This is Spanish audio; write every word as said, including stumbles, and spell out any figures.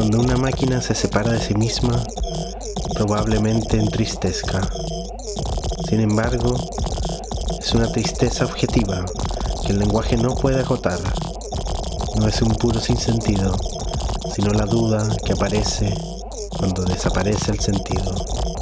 Cuando una máquina se separa de sí misma, probablemente entristezca. Sin embargo, es una tristeza objetiva que el lenguaje no puede acotar. No es un puro sinsentido, sino la duda que aparece cuando desaparece el sentido.